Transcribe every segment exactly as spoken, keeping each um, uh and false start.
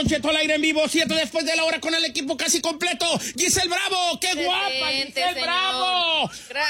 Don Cheto al aire en vivo, siete después de la hora con el equipo casi completo. Giselle Bravo, qué Excelente, guapa, Giselle señor. Bravo.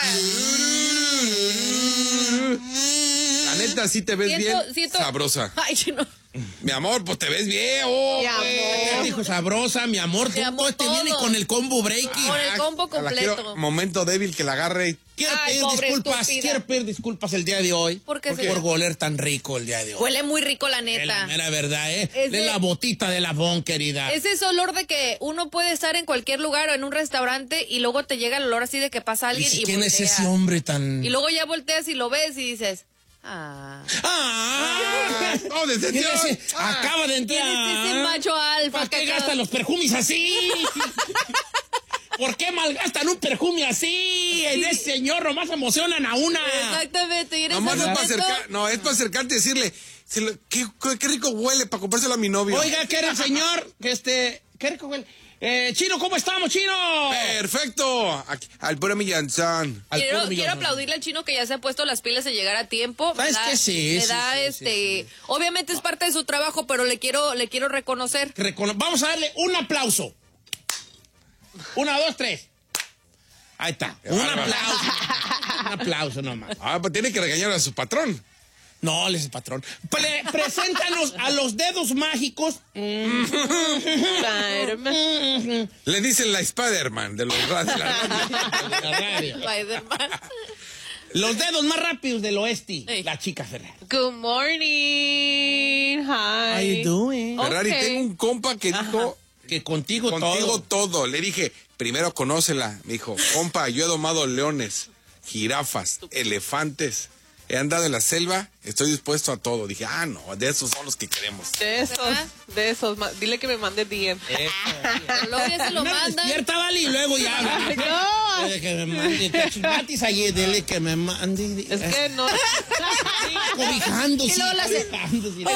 La neta, sí te ves Siento- bien siento- sabrosa. Ay, no. Mi amor, pues te ves bien. Oh, Mi pues. amor. Dijo sabrosa, mi amor. Mi Todo amor, este todo. viene con el combo breaking. Con el combo A la completo. quiero- momento débil que la agarre. Quiero Ay, pedir pobre disculpas, estúpida. quiero pedir disculpas el día de hoy. ¿Por qué, Por señor? oler tan rico el día de hoy. Huele muy rico, la Es neta. la mera verdad, ¿eh? Ese- Es la botita de la Bon, querida. Es ese olor de que uno puede estar en cualquier lugar o en un restaurante y luego te llega el olor así de que pasa ¿Y alguien si y, quién es volteas. ese hombre tan...? Y luego ya volteas y lo ves y dices, ah. ¡Ah! ¡Oh, ¿Quién decepción! es ese? Ah. Acaba de entrar. ¿Quién es ese macho alfa ¿Para que qué acaba- gastan los perfumes así? ¿Por qué malgastan un perfume así? En ese señor nomás emocionan a una. Exactamente. Y en ese Nomás es para momento- acercar, no, es para acercarte y decirle, se lo- qué, qué- qué rico huele para comprárselo a mi novio. Oiga, ¿qué era el señor? Que este... ¿Qué rico huele? Eh, Chino, ¿cómo estamos, Chino? Perfecto. Aquí, al puro Millanzán. Al Quiero, puro millón. quiero aplaudirle al Chino que ya se ha puesto las pilas de llegar a tiempo. ¿Sabes ¿verdad? qué? Sí, Le sí, da sí, sí, este. sí, sí. Obviamente es parte de su trabajo, pero le quiero, le quiero reconocer. Recono- Vamos a darle un aplauso. Una, dos, tres. Ahí está. Un bárbaro. aplauso. Un aplauso nomás. Ah, pues tiene que regañar a su patrón. No, les es patrón. Pre- preséntanos a los dedos mágicos. Le dicen la Spider-Man de los ra- de la radio. De la radio. Spider-Man. Los dedos más rápidos del oeste. Ey. La chica Ferrari. Good morning. Hi. How you doing? Ferrari, Ok. tengo un compa que dijo, Que contigo, contigo todo. todo. Le dije, primero conócela. Me dijo, compa, yo he domado leones, jirafas, elefantes. He andado en la selva, estoy dispuesto a todo. Dije, ah, no, de esos son los que queremos. De esos, ¿Verdad? de esos. ma- Dile que me mande D M. Pero luego ya se lo Una mandan. despierta, vale, y luego ya. No. Dile que me mande. Te chingatis allí, dile que me mande. Es que no. Cobijando, Y sí. luego la hace- Cobijando, sí.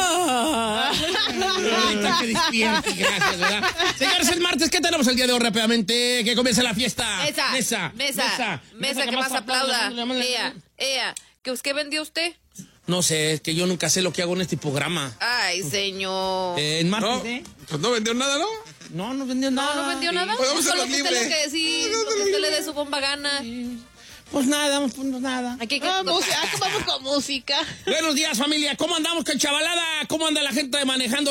Ahorita que despierte, gracias, ¿verdad? Señores, es martes, ¿qué tenemos el día de hoy rápidamente? Que comience la fiesta. Mesa, Mesa. mesa, mesa, que más aplauda. aplauda. Ea, ea. ¿Qué, ¿Qué vendió usted? No sé, es que yo nunca sé lo que hago en este programa. Ay, señor. Eh, en martes, No, ¿eh? pues no vendió nada, ¿no? No, no vendió nada. No, no vendió nada. Pues vamos a Solo los que usted libres. lo que sí, Vamos a lo los que usted le libres. dé su bomba gana. Pues nada, pues nada. Aquí que Ah, música. Ah, vamos con música. Buenos días, familia. ¿Cómo andamos con chavalada? ¿Cómo anda la gente manejando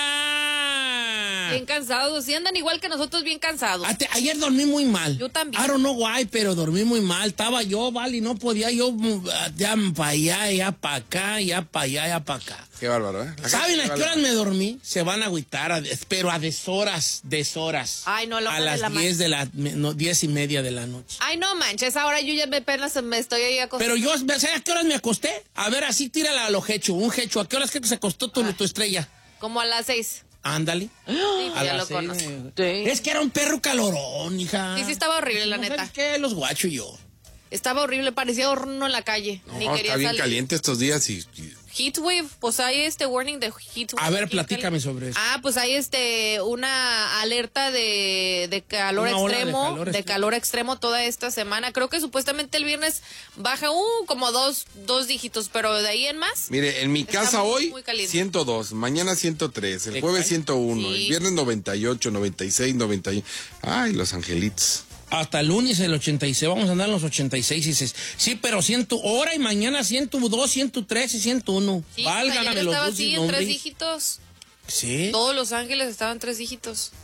ahorita? bien cansados. Sí andan igual que nosotros, bien cansados. Ate- ayer dormí muy mal. Yo también. I don't know why, pero dormí muy mal. Estaba yo, vale, y no podía yo mm, ya para allá, ya para acá, ya para allá, ya para acá. Qué bárbaro, ¿eh? La ¿Saben gente a qué qué horas bárbaro. me dormí? Se van a agüitar, a des- pero a deshoras, deshoras. Ay, no, a la A una de las la diez ma- de la, me- no, diez y media de la noche. Ay, no manches, ahora yo ya me apenas me estoy ahí acostando. Pero yo, ¿sabes a qué horas me acosté? A ver, así tírala a lo hecho, un hecho. ¿A qué horas que se acostó tu, tu estrella? Como a las seis. Ándale. Sí, A ya las lo seis, conozco. eh. Es que era un perro calorón, hija. Sí, sí estaba horrible, la ¿No neta. ¿Sabes qué? Los guacho y yo. Estaba horrible, parecía horno en la calle. Ni No, quería está bien salir. caliente estos días y, y- Heatwave, pues hay este warning de heatwave. A ver, aquí, platícame Cali. sobre eso. Ah, pues hay este una alerta de, de calor Una ola de extremo, de calor calor, extremo. extremo toda esta semana. Creo que supuestamente el viernes baja uh, como dos, dos dígitos, pero de ahí en más. Mire, en mi Está casa muy, hoy muy caliente. ciento dos, mañana ciento tres, el ¿Te jueves cae? ciento uno, Sí. el viernes noventa y ocho, noventa y seis, noventa y uno. Ay, los angelitos. Hasta el lunes el ochenta y seis, vamos a andar en los ochenta y seis y seis. Sí, pero ciento, ahora y mañana ciento dos, ciento tres y ciento uno. Sí, Válgame ayer los estaba dos así en nombres. tres dígitos. Sí, Todos los ángeles estaban en tres dígitos.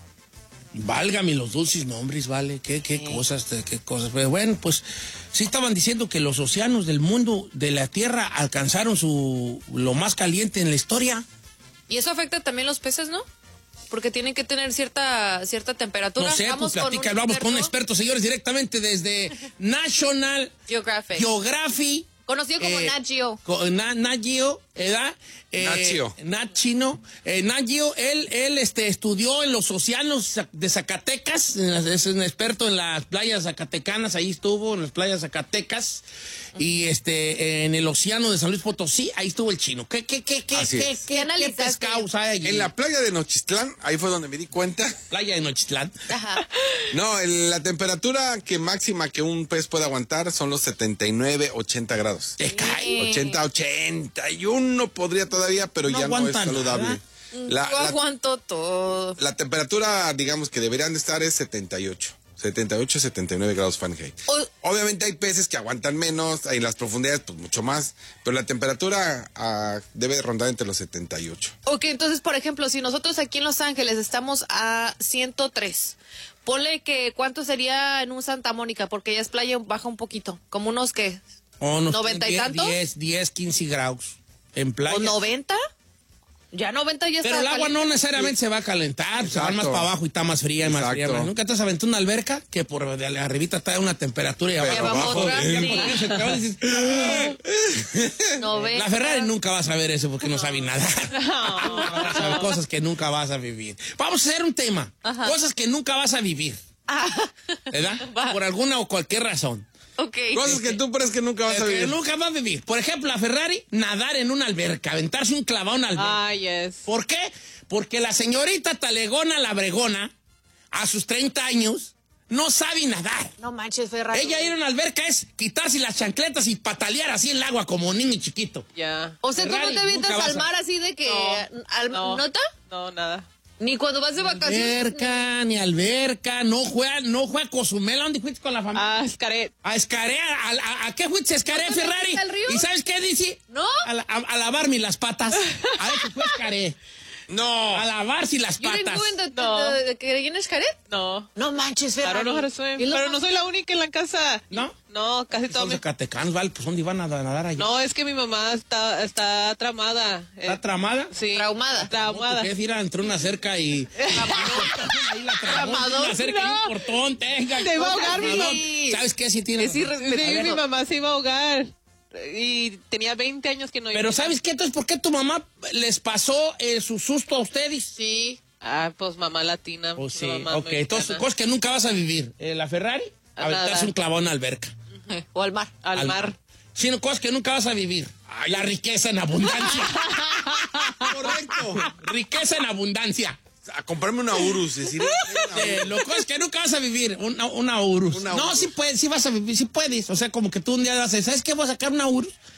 válgame los dulces nombres, vale. Qué, qué cosas, qué cosas. Pero bueno, pues sí estaban diciendo que los océanos del mundo, de la Tierra, alcanzaron su lo más caliente en la historia. Y eso afecta también los peces, ¿no? Porque tienen que tener cierta cierta temperatura. No sé, pues platica, vamos con un experto, señores, directamente desde National Geographic. Geography. Conocido como Eh, Nat Geo. co- Na- Nat Geo, ¿verdad? Eh, Nat Geo. Nat Chino. Eh, Nat Geo, él, él este, estudió en los océanos de Zacatecas, es un experto en las playas zacatecanas, ahí estuvo, en las playas zacatecas, y este, en el océano de San Luis Potosí, ahí estuvo el Chino. ¿Qué, qué, qué, qué, Así qué, es. qué, ¿Qué qué analizaste? pescados hay allí? En la playa de Nochistlán, ahí fue donde me di cuenta. playa de Nochitlán. Ajá. No, el- la temperatura que máxima que un pez puede aguantar son los setenta y nueve, ochenta grados. Te cae. ochenta, ochenta y uno podría todavía, pero No ya no es aguanta saludable. nada. La, Yo la- aguanto todo. la temperatura, digamos, que deberían de estar es setenta y ocho. setenta y ocho, setenta y nueve grados Fahrenheit. O- Obviamente hay peces que aguantan menos, en las profundidades pues mucho más, pero la temperatura ah, debe rondar entre los setenta y ocho. Ok, entonces, por ejemplo, si nosotros aquí en Los Ángeles estamos a ciento tres, ponle que cuánto sería en un Santa Mónica, porque ya es playa, baja un poquito, como unos que, O unos ¿noventa y diez, tantos? diez, diez, quince grados en playa. o noventa, ya noventa ya está. Pero el agua no caliente. necesariamente se va a calentar, se va Exacto. más para abajo y está más fría y más Exacto. fría. más- ¿Nunca te has aventado una alberca que por de arribita está una temperatura y Pero abajo? abajo otra, ya sí. cuando vienes el cabrón dices, "Ah". noventa. La Ferrari nunca va a saber eso porque no sabe nada. Son cosas que nunca vas a vivir. Vamos a hacer un tema. Cosas que nunca vas a vivir. ¿Verdad? Va. Por alguna o cualquier razón. Ok. Cosas que tú crees que nunca vas a Que vivir. nunca vas a vivir. Por ejemplo, la Ferrari, nadar en una alberca, aventarse un clavado en una alberca. Ah, yes. ¿Por qué? Porque la señorita Talegona la Bregona, a sus treinta años, no sabe nadar. No manches, Ferrari. Ella ir a una alberca es quitarse las chancletas y patalear así en el agua como un niño chiquito. Ya. O sea, ¿tú Ferrari, no te avientas nunca vas al a- mar así de que... No, al, no. ¿Nota? No, nada. Ni cuando vas de vacaciones. Alberca, ni alberca, no juega, no juega Cozumel. ¿A dónde fuiste con la familia? Ah, Scaret. A Escarea, a, a- ¿a qué fuiste a Escarea, ¿No te Ferrari? metiste al río? ¿Y sabes qué dice? ¿No? A, la- a- a lavarme las patas. A ver, fue Escarea. No. A lavarse las You didn't patas. go in the, No. the- the- que en Xcaret? No. No manches, I Ferrari. don't know how to swim. ¿Y los- Pero no soy la única en la casa. ¿No? No, casi todo Son mi... zacatecanos, ¿vale? Pues ¿dónde iban a nadar allá? No, es que mi mamá está, está tramada. ¿Está Eh, tramada? sí. Traumada. Traumada. ¿Qué es ir entre una cerca y... Ahí la tramó, Tramador, una cerca y no. un portón, tenga. Te va a ahogar, mi Tramador. mamá. ¿Sabes qué? Sí tiene... Es irrespetuoso. Sí, mi mamá se iba a ahogar. Y tenía veinte años que no iba. Pero ¿sabes qué? Entonces, ¿por qué tu mamá les pasó eh, su susto a ustedes? Sí. Ah, pues mamá latina. Pues sí, mamá ok. Entonces, mexicana. cosas que nunca vas a vivir. Eh, la Ferrari, A aventarse nadar. un clavón en la alberca. O al mar. Al, mar. Sino cosas que nunca vas a vivir. La riqueza en abundancia. Correcto. Riqueza en abundancia. A comprarme una Urus. Decir, Eh, lo cosas que nunca vas a vivir. Una, una Urus. Una no, Urus. sí puedes, sí vas a vivir, sí puedes. O sea, como que tú un día vas a decir, ¿sabes qué? Voy a sacar una Urus.